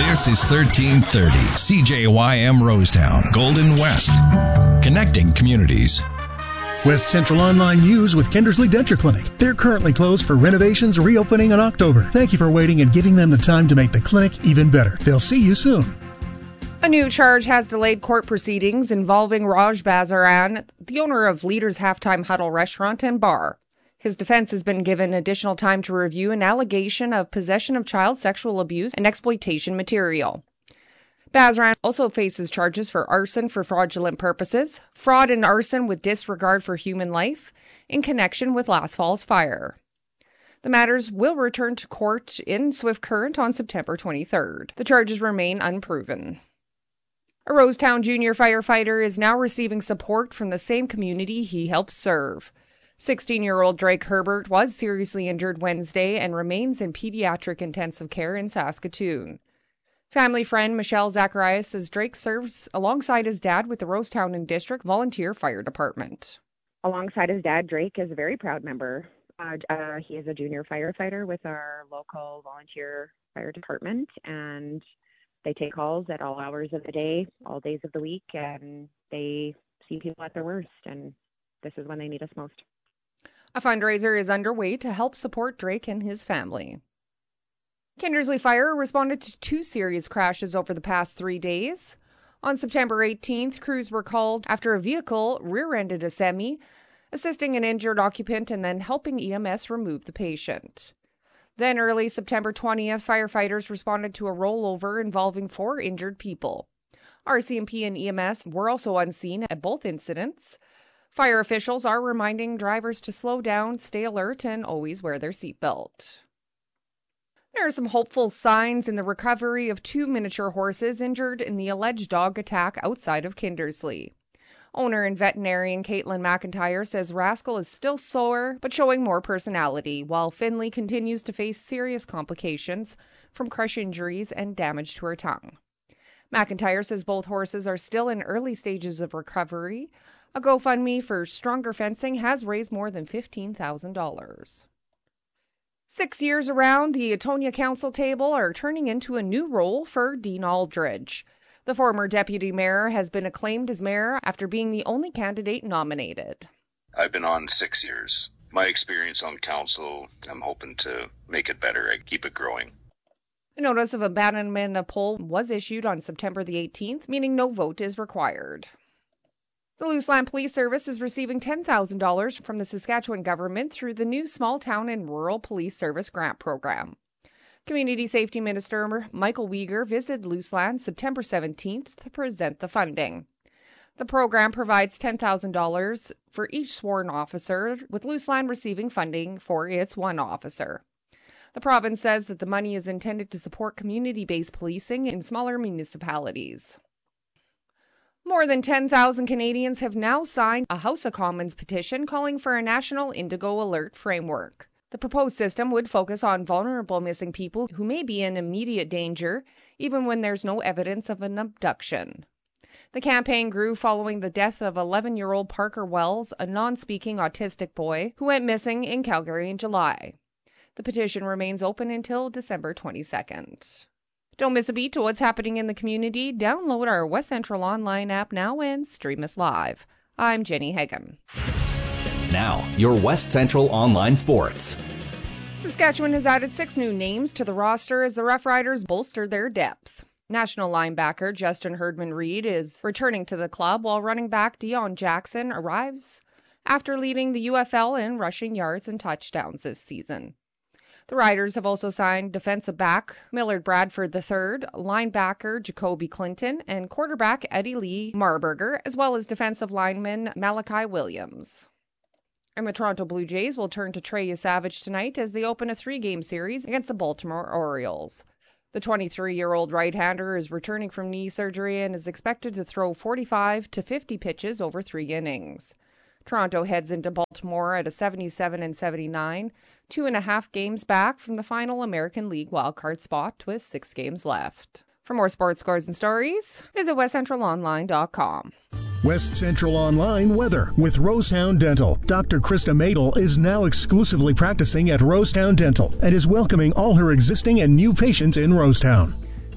This is 1330 CJYM Rosetown, Golden West. Connecting communities. West Central Online News with Kindersley Denture Clinic. They're currently closed for renovations, reopening in October. Thank you for waiting and giving them the time to make the clinic even better. They'll see you soon. A new charge has delayed court proceedings involving Raj Bazaran, the owner of Leaders Halftime Huddle Restaurant and Bar. His defense has been given additional time to review an allegation of possession of child sexual abuse and exploitation material. Bazaran also faces charges for arson for fraudulent purposes, fraud and arson with disregard for human life, in connection with last fall's fire. The matters will return to court in Swift Current on September 23rd. The charges remain unproven. A Rosetown junior firefighter is now receiving support from the same community he helped serve. 16-year-old Drake Herbert was seriously injured Wednesday and remains in pediatric intensive care in Saskatoon. Family friend Michelle Zacharias says Drake serves alongside his dad with the Rosetown and District Volunteer Fire Department. Alongside his dad, Drake is a very proud member. He is a junior firefighter with our local volunteer fire department, and they take calls at all hours of the day, all days of the week, and they see people at their worst, and this is when they need us most. A fundraiser is underway to help support Drake and his family. Kindersley Fire responded to 2 serious crashes over the past 3 days. On September 18th, crews were called after a vehicle rear-ended a semi, assisting an injured occupant and then helping EMS remove the patient. Then early September 20th, firefighters responded to a rollover involving 4 injured people. RCMP and EMS were also on scene at both incidents. Fire officials are reminding drivers to slow down, stay alert, and always wear their seatbelt. There are some hopeful signs in the recovery of 2 miniature horses injured in the alleged dog attack outside of Kindersley. Owner and veterinarian Caitlin McIntyre says Rascal is still sore but showing more personality, while Finley continues to face serious complications from crush injuries and damage to her tongue. McIntyre says both horses are still in early stages of recovery. A GoFundMe for Stronger Fencing has raised more than $15,000. 6 years around the Atonia Council table are turning into a new role for Dean Aldridge. The former deputy mayor has been acclaimed as mayor after being the only candidate nominated. I've been on 6 years. My experience on council, I'm hoping to make it better and keep it growing. A notice of abandonment of poll was issued on September the 18th, meaning no vote is required. The Luseland Police Service is receiving $10,000 from the Saskatchewan government through the new Small Town and Rural Police Service Grant Program. Community Safety Minister Michael Uyghur visited Luseland September 17th to present the funding. The program provides $10,000 for each sworn officer, with Luseland receiving funding for its 1 officer. The province says that the money is intended to support community-based policing in smaller municipalities. More than 10,000 Canadians have now signed a House of Commons petition calling for a national Indigo Alert framework. The proposed system would focus on vulnerable missing people who may be in immediate danger, even when there's no evidence of an abduction. The campaign grew following the death of 11-year-old Parker Wells, a non-speaking autistic boy who went missing in Calgary in July. The petition remains open until December 22nd. Don't miss a beat to what's happening in the community. Download our West Central Online app now and stream us live. I'm Jenny Hagan. Now, your West Central Online Sports. Saskatchewan has added 6 new names to the roster as the Rough Riders bolster their depth. National linebacker Justin Herdman-Reed is returning to the club, while running back Dion Jackson arrives after leading the UFL in rushing yards and touchdowns this season. The Riders have also signed defensive back Millard Bradford III, linebacker Jacoby Clinton, and quarterback Eddie Lee Marburger, as well as defensive lineman Malachi Williams. And the Toronto Blue Jays will turn to Trey Savage tonight as they open a 3-game series against the Baltimore Orioles. The 23-year-old right-hander is returning from knee surgery and is expected to throw 45 to 50 pitches over 3 innings. Toronto heads into Baltimore at a 77-79, 2.5 games back from the final American League wildcard spot with 6 games left. For more sports scores and stories, visit westcentralonline.com. West Central Online weather with Rosetown Dental. Dr. Krista Madel is now exclusively practicing at Rosetown Dental and is welcoming all her existing and new patients in Rosetown.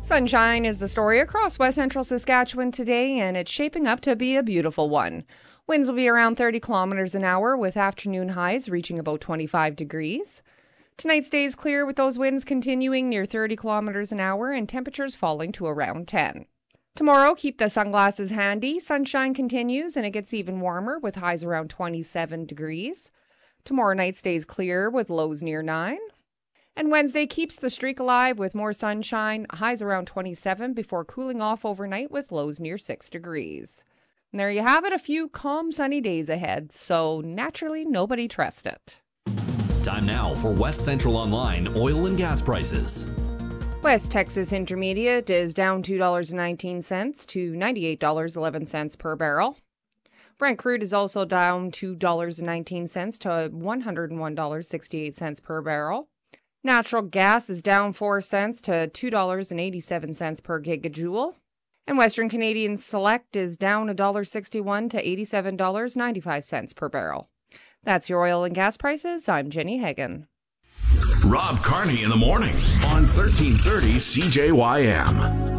Sunshine is the story across west central Saskatchewan today, and it's shaping up to be a beautiful one. Winds will be around 30 kilometers an hour, with afternoon highs reaching about 25 degrees. Tonight stays clear, with those winds continuing near 30 kilometers an hour and temperatures falling to around 10. Tomorrow, keep the sunglasses handy. Sunshine continues, and it gets even warmer, with highs around 27 degrees. Tomorrow night stays clear, with lows near 9. And Wednesday keeps the streak alive with more sunshine, highs around 27 before cooling off overnight with lows near 6 degrees. And there you have it, a few calm sunny days ahead, so naturally nobody trusts it. Time now for West Central Online oil and gas prices. West Texas Intermediate is down $2.19 to $98.11 per barrel. Brent crude is also down $2.19 to $101.68 per barrel. Natural gas is down 4 cents to $2.87 per gigajoule. And Western Canadian Select is down $1.61 to $87.95 per barrel. That's your oil and gas prices. I'm Jenny Hagan. Rob Carney in the morning on 1330 CJYM.